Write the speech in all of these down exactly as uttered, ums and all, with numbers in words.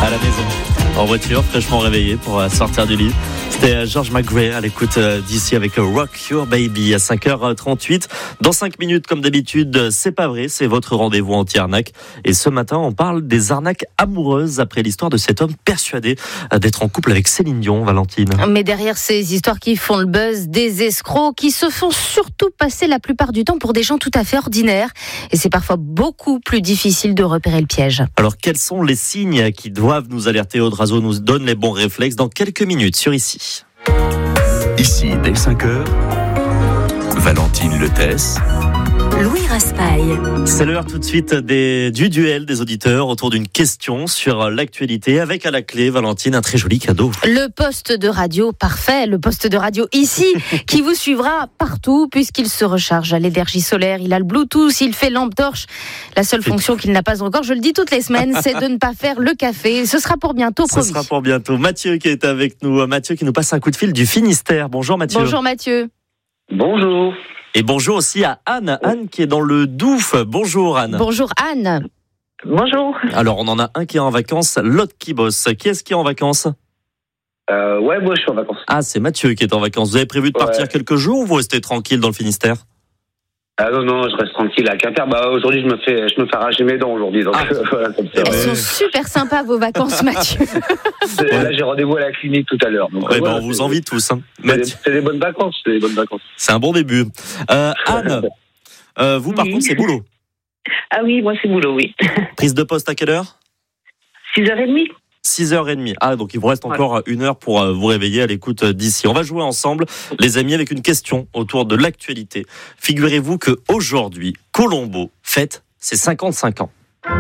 à la maison, en voiture, fraîchement réveillé pour sortir du lit. C'était George McGray à l'écoute d'ici avec Rock Your Baby à cinq heures trente-huit. Dans cinq minutes, comme d'habitude, c'est pas vrai, c'est votre rendez-vous anti-arnaque. Et ce matin, on parle des arnaques amoureuses après l'histoire de cet homme persuadé d'être en couple avec Céline Dion, Valentine. Mais derrière ces histoires qui font le buzz, des escrocs qui se font surtout passer la plupart du temps pour des gens tout à fait ordinaires. Et c'est parfois beaucoup plus difficile de repérer le piège. Alors, quels sont les signes qui doivent nous alerter? Audrazo nous donne les bons réflexes dans quelques minutes sur Ici. Ici, dès cinq heures, Valentine Letès, Louis Raspail. C'est l'heure tout de suite des, du duel des auditeurs autour d'une question sur l'actualité avec à la clé, Valentine, un très joli cadeau. Le poste de radio parfait, le poste de radio Ici, qui vous suivra partout puisqu'il se recharge à l'énergie solaire, il a le Bluetooth, il fait lampe torche. La seule fonction qu'il n'a pas encore, je le dis toutes les semaines, c'est de ne pas faire le café. Ce sera pour bientôt, promis. Ce sera pour bientôt. Mathieu qui est avec nous, Mathieu qui nous passe un coup de fil du Finistère. Bonjour Mathieu. Bonjour Mathieu. Bonjour. Et bonjour aussi à Anne, Anne qui est dans le Douf. Bonjour Anne. Bonjour Anne. Bonjour. Alors on en a un qui est en vacances, l'autre qui bosse. Qui est-ce qui est en vacances? euh, Ouais, moi je suis en vacances. Ah, c'est Mathieu qui est en vacances. Vous avez prévu de partir ouais. quelques jours ou vous restez tranquille dans le Finistère? Ah non, non, je reste tranquille à Quimper. Bah, aujourd'hui, je me fais, je me fais arracher mes dents aujourd'hui. Donc, ah. euh, voilà, comme ça, Elles ouais. sont super sympas vos vacances, Mathieu. Ouais. Là, j'ai rendez-vous à la clinique tout à l'heure. Donc, ouais, euh, voilà, bah, on vous envie tous. Hein. C'est, Mathieu... des, c'est des bonnes vacances. C'est des bonnes vacances. C'est un bon début. Euh, Anne, euh, vous par oui. contre, c'est boulot. Ah oui, moi c'est boulot, oui. Prise de poste à quelle heure? six heures trente. six heures trente. Ah, donc il vous reste encore ouais. une heure pour vous réveiller à l'écoute d'ici. On va jouer ensemble, les amis, avec une question autour de l'actualité. Figurez-vous qu'aujourd'hui, Colombo fête ses cinquante-cinq ans.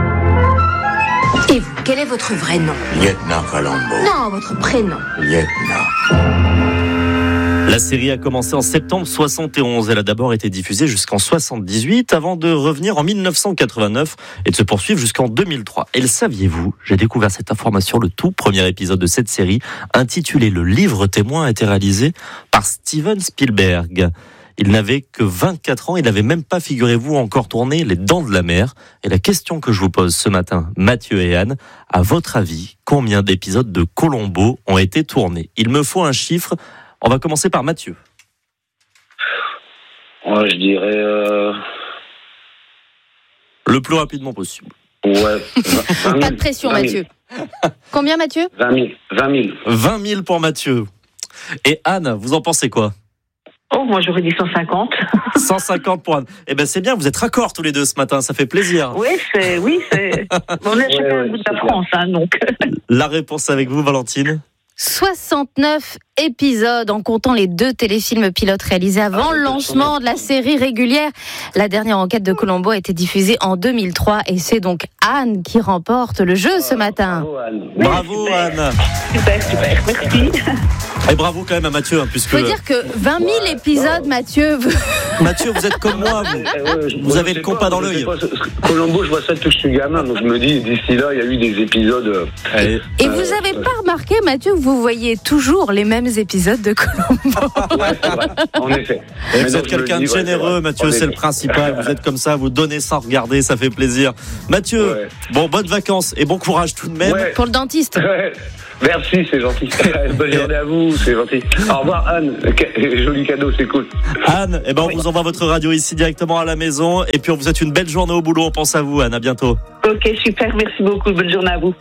Et vous, quel est votre vrai nom? Lieutenant Colombo. Non, votre prénom. Lieutenant. La série a commencé en septembre soixante et onze. Elle a d'abord été diffusée jusqu'en soixante-dix-huit avant de revenir en mille neuf cent quatre-vingt-neuf et de se poursuivre jusqu'en deux mille trois. Et le saviez-vous? J'ai découvert cette information. Le tout premier épisode de cette série, intitulé Le Livre Témoin, a été réalisé par Steven Spielberg. Il n'avait que vingt-quatre ans. Il n'avait même pas, figurez-vous, encore tourné Les Dents de la Mer. Et la question que je vous pose ce matin, Mathieu et Anne, à votre avis, combien d'épisodes de Colombo ont été tournés? Il me faut un chiffre. On va commencer par Mathieu. Ouais, je dirais... Euh... Le plus rapidement possible. Ouais. vingt mille. Pas de pression, Mathieu. Combien, Mathieu? vingt mille. vingt mille. vingt mille pour Mathieu. Et Anne, vous en pensez quoi? Oh, moi j'aurais dit cent cinquante. cent cinquante pour Anne. Eh ben c'est bien, vous êtes raccords tous les deux ce matin, ça fait plaisir. Oui, c'est... Oui, c'est... On est chacun ouais, un bout de la France, hein, donc... La réponse avec vous, Valentine? soixante-neuf épisodes en comptant les deux téléfilms pilotes réalisés avant ah, le lancement de la série régulière. La dernière enquête de Colombo a été diffusée en deux mille trois et c'est donc Anne qui remporte le jeu ce matin. Bravo, Anne. Bravo, super. Anne. Super, super, merci. Et bravo quand même à Mathieu, hein, puisque... Faut dire que vingt mille épisodes, Mathieu... Vous... Mathieu, vous êtes comme moi, vous, Eh ouais, je- vous moi, avez je le sais compas pas, dans je l'œil. sais pas, Colombo, je vois ça depuis que je suis gamin, donc je me dis, d'ici là, il y a eu des épisodes... euh, Allez. Et vous avez pas remarqué, Mathieu, que vous voyez toujours les mêmes épisodes de Colombo? Ouais, c'est vrai, en effet. Et Mais vous non, êtes je me quelqu'un dis, de ouais, généreux, c'est vrai. Mathieu, En c'est le effet. principal. Vous êtes comme ça, vous donnez sans regarder, ça fait plaisir. Mathieu, Ouais. bon, bonnes vacances et bon courage tout de même. Ouais. Pour le dentiste. Ouais. Merci, c'est gentil. Bonne journée à vous, c'est gentil. Au revoir Anne, joli cadeau, c'est cool. Anne, eh ben, on vous envoie votre radio ici directement à la maison et puis on vous souhaite une belle journée au boulot. On pense à vous, Anne, à bientôt. Ok, super, merci beaucoup, bonne journée à vous.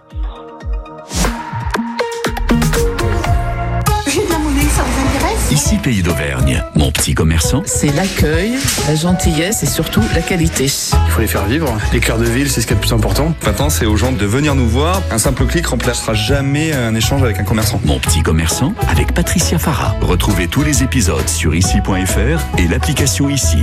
J'ai de la monnaie, ça vous intéresse? ici Pays d'Auvergne, mon petit commerçant. C'est l'accueil, la gentillesse et surtout la qualité. Il faut les faire vivre. Les cœurs de ville, c'est ce qui est le plus important. Maintenant, c'est aux gens de venir nous voir. Un simple clic remplacera jamais un échange avec un commerçant. Mon petit commerçant avec Patricia Farah. Retrouvez tous les épisodes sur ici point f r et l'application Ici.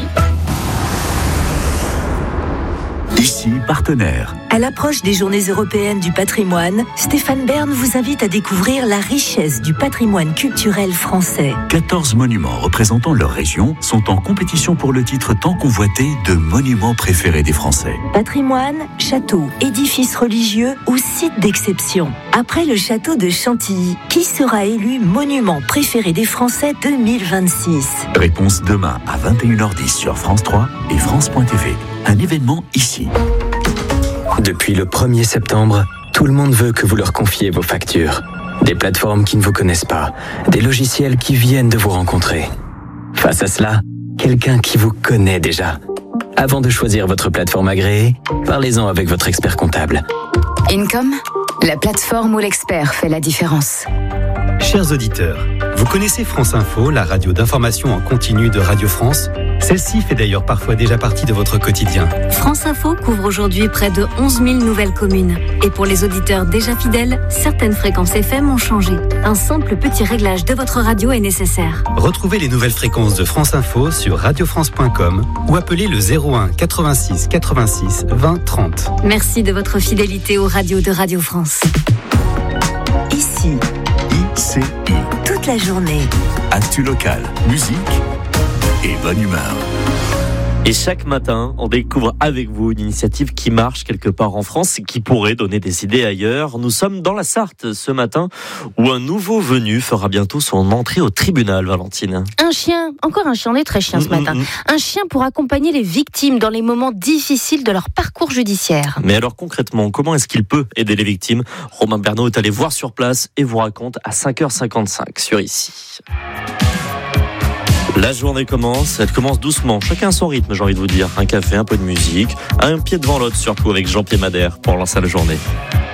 Ici, partenaire. À l'approche des Journées européennes du patrimoine, Stéphane Bern vous invite à découvrir la richesse du patrimoine culturel français. quatorze monuments représentant leur région sont en compétition pour le titre tant convoité de monuments préférés des Français. Patrimoine, châteaux, édifices religieux ou sites d'exception. Après le château de Chantilly, qui sera élu monument préféré des Français deux mille vingt-six? Réponse demain à vingt et une heures dix sur France trois et France point t v. Un événement Ici. Depuis le premier septembre, Tout le monde veut que vous leur confiez vos factures. Des plateformes qui ne vous connaissent pas, des logiciels qui viennent de vous rencontrer. Face à cela, quelqu'un qui vous connaît déjà. Avant de choisir votre plateforme agréée, parlez-en avec votre expert comptable. Income, la plateforme où l'expert fait la différence. Chers auditeurs, vous connaissez France Info, la radio d'information en continu de Radio France ? Celle-ci fait d'ailleurs parfois déjà partie de votre quotidien. France Info couvre aujourd'hui près de onze mille nouvelles communes. Et pour les auditeurs déjà fidèles, certaines fréquences F M ont changé. Un simple petit réglage de votre radio est nécessaire. Retrouvez les nouvelles fréquences de France Info sur radio france point com ou appelez le zéro un quatre-vingt-six quatre-vingt-six vingt trente. Merci de votre fidélité aux radios de Radio France. Ici, I C I. toute la journée. Actu locale, musique et bonne humeur. Et chaque matin, on découvre avec vous une initiative qui marche quelque part en France et qui pourrait donner des idées ailleurs. Nous sommes dans la Sarthe ce matin où un nouveau venu fera bientôt son entrée au tribunal, Valentine. Un chien, encore un chien, on est très chien ce matin. Mmh. Un chien pour accompagner les victimes dans les moments difficiles de leur parcours judiciaire. Mais alors concrètement, comment est-ce qu'il peut aider les victimes ? Romain Bernot est allé voir sur place et vous raconte à cinq heures cinquante-cinq sur Ici. La journée commence, elle commence doucement, chacun à son rythme, j'ai envie de vous dire. Un café, un peu de musique, un pied devant l'autre surtout avec Jean-Pierre Madère pour lancer la journée.